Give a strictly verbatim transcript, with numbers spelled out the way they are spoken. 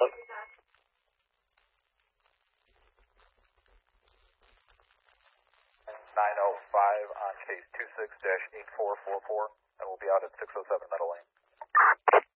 nine oh five on case two six dash eight four four four, and we'll be out at six oh seven Meadow Lane.